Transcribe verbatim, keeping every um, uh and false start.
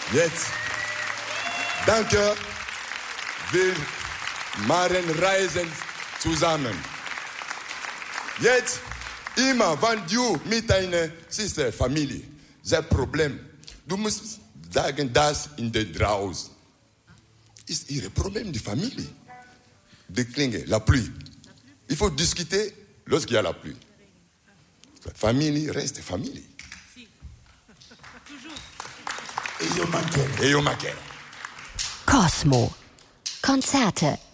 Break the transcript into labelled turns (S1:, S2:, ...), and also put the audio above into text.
S1: Jetzt, danke, wir machen Reisen zusammen. Jetzt, immer, wenn du mit deiner Schwester, Familie, das Problem, du musst sagen, das in der draußen ist ihr Problem, die Familie. Die Klinge, la pluie. Il faut discuter lorsqu'il y a la pluie. Famille reste famille.
S2: E io mancherò.
S1: E io mancherò.
S3: Cosmo. Konzerte